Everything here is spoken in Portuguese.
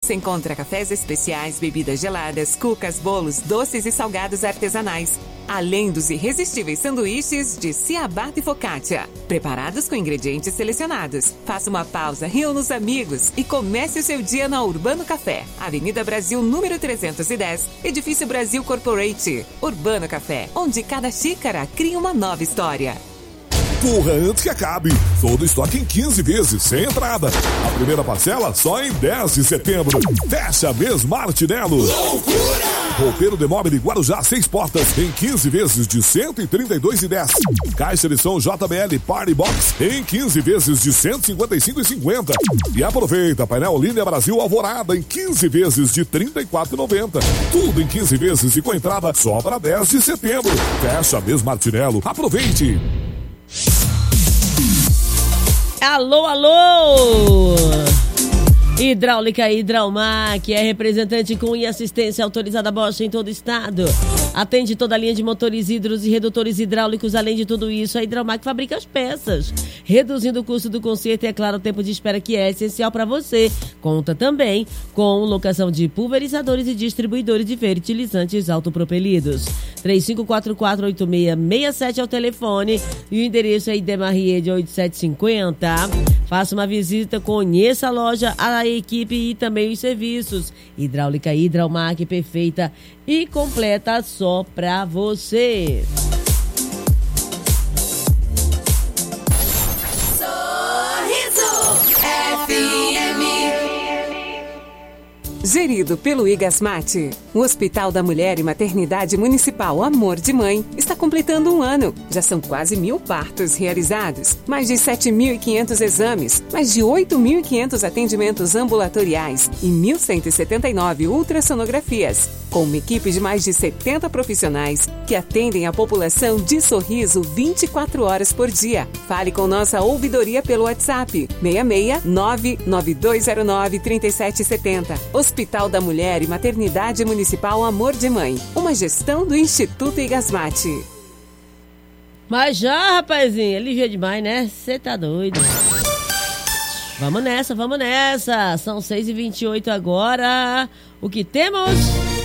Você encontra cafés especiais, bebidas geladas, cucas, bolos, doces e salgados artesanais. Além dos irresistíveis sanduíches de ciabatta e focaccia, preparados com ingredientes selecionados. Faça uma pausa, reúna os amigos e comece o seu dia na Urbano Café, Avenida Brasil, número 310, Edifício Brasil Corporate. Urbano Café, onde cada xícara cria uma nova história. Corra antes que acabe. Todo estoque em 15 vezes, sem entrada. A primeira parcela só em 10 de setembro. Fecha mês Martinello. Loucura! Roupeiro Demóvel Guarujá, 6 portas, em 15 vezes de 132,10. Caixa de som JBL Party Box, em 15 vezes de 155,50. E aproveita, painel Linha Brasil Alvorada, em 15 vezes de 34,90. Tudo em 15 vezes e com entrada só para 10 de setembro. Fecha mês Martinello. Aproveite! Alô, alô! Hidráulica Hidraumar, que é representante com e assistência autorizada Bosch em todo o estado. Atende toda a linha de motores hidros e redutores hidráulicos. Além de tudo isso, a Hidraumar fabrica as peças, reduzindo o custo do conserto e, é claro, o tempo de espera, que é essencial para você. Conta também com locação de pulverizadores e distribuidores de fertilizantes autopropelidos. 35448667 é o telefone e o endereço é Idemarie de 8750. Faça uma visita, conheça a loja, a equipe e também os serviços. Hidráulica Hidraumar, perfeita e completa só pra você. Gerido pelo Igasmate, o Hospital da Mulher e Maternidade Municipal Amor de Mãe está completando 1 ano. Já são quase 1.000 partos realizados, mais de 7.500 exames, mais de 8.500 atendimentos ambulatoriais e 1.179 ultrassonografias, com uma equipe de mais de 70 profissionais que atendem a população de Sorriso 24 horas por dia. Fale com nossa ouvidoria pelo WhatsApp 66 99209 3770. Hospital da Mulher e Maternidade Municipal Amor de Mãe, uma gestão do Instituto Igasmate. Mas já, rapazinho, é ligeiro demais, né? Você tá doido. Vamos nessa, vamos nessa. São 6h28 agora. O que temos?